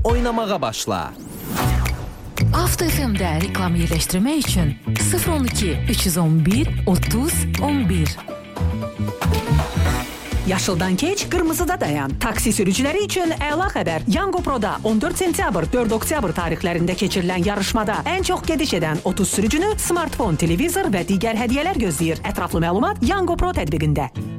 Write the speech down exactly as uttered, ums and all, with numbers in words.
oynamağa başla. Avto F M'də reklam yerləşdirmək üçün sıfır on iki üç yüz on bir otuz on bir. Yaşıldan keç, qırmızıda dayan. Taksi sürücüləri üçün əla xəbər. Yango Pro'da on dörd sentyabr, dörd oktyabr tarixlərində keçirilən yarışmada ən çox gediş edən otuz sürücünü smartfon, televizor və digər hədiyyələr gözləyir. Ətraflı məlumat Yango Pro tətbiqində.